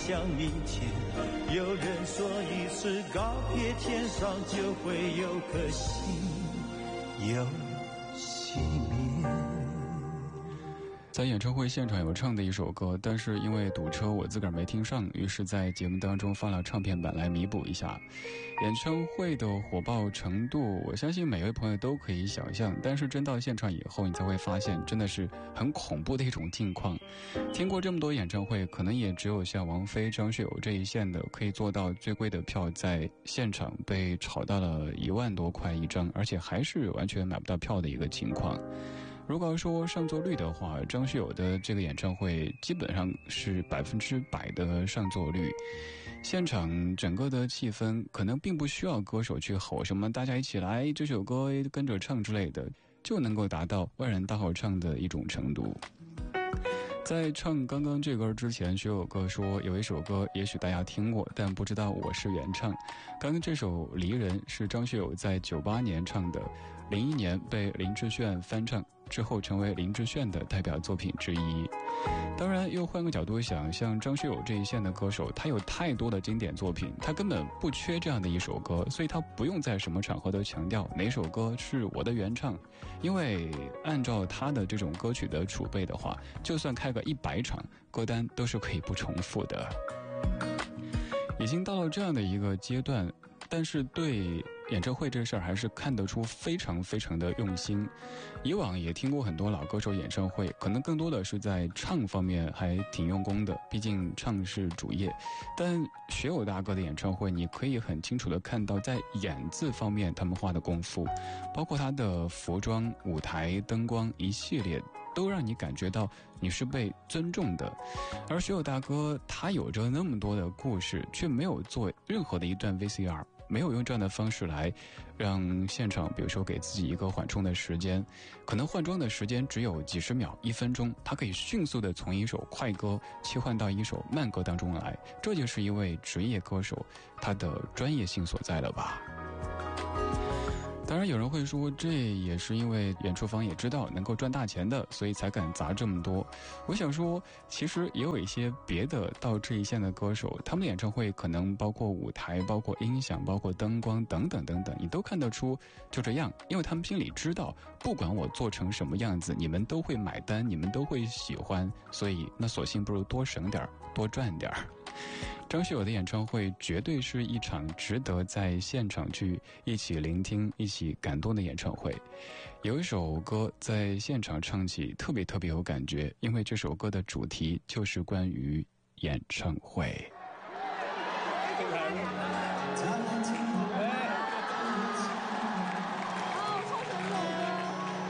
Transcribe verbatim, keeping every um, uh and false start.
相密切。有人说一次告别，天上就会有颗星又熄灭。 在演唱会现场有唱的一首歌，但是因为堵车我自个儿没听上，于是在节目当中放了唱片版来弥补一下。演唱会的火爆程度我相信每位朋友都可以想象，但是真到现场以后你才会发现真的是很恐怖的一种境况。听过这么多演唱会，可能也只有像王菲、张学友这一线的可以做到最贵的票在现场被炒到了一万多块一张，而且还是完全买不到票的一个情况。如果说上座率的话，张学友的这个演唱会基本上是百分之百的上座率。现场整个的气氛可能并不需要歌手去吼什么大家一起来这首歌跟着唱之类的，就能够达到万人大合唱的一种程度。在唱刚刚这歌之前，学友哥说有一首歌也许大家听过，但不知道我是原唱。刚刚这首《离人》是张学友在九八年唱的，零一年被林志炫翻唱之后成为林志炫的代表作品之一。当然又换个角度想，像张学友这一线的歌手，他有太多的经典作品，他根本不缺这样的一首歌，所以他不用在什么场合都强调哪首歌是我的原唱，因为按照他的这种歌曲的储备的话，就算开个一百场歌单都是可以不重复的。已经到了这样的一个阶段，但是对演唱会这事儿还是看得出非常非常的用心。以往也听过很多老歌手演唱会，可能更多的是在唱方面还挺用功的，毕竟唱是主业。但学友大哥的演唱会，你可以很清楚的看到在演字方面他们花的功夫，包括他的服装、舞台、灯光一系列都让你感觉到你是被尊重的。而学友大哥他有着那么多的故事，却没有做任何的一段 V C R， 没有用这样的方式来让现场比如说给自己一个缓冲的时间，可能换装的时间只有几十秒一分钟，他可以迅速的从一首快歌切换到一首慢歌当中来，这就是一位职业歌手他的专业性所在了吧。当然有人会说，这也是因为演出方也知道能够赚大钱的，所以才敢砸这么多。我想说，其实也有一些别的到这一线的歌手，他们的演唱会可能包括舞台、包括音响、包括灯光等等等等，你都看得出就这样，因为他们心里知道，不管我做成什么样子，你们都会买单，你们都会喜欢，所以那索性不如多省点多赚点。张学友的演唱会绝对是一场值得在现场去一起聆听、一起感动的演唱会。有一首歌在现场唱起特别特别有感觉，因为这首歌的主题就是关于演唱会。